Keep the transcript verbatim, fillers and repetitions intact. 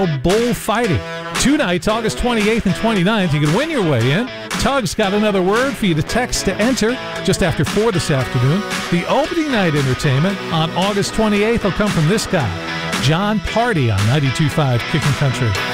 Bullfighting. Two nights, August twenty-eighth and twenty-ninth. You can win your way in. Tug's got another word for you to text to enter just after four this afternoon. The opening night entertainment on August twenty-eighth will come from this guy, John Party, on ninety-two point five Kicking Country.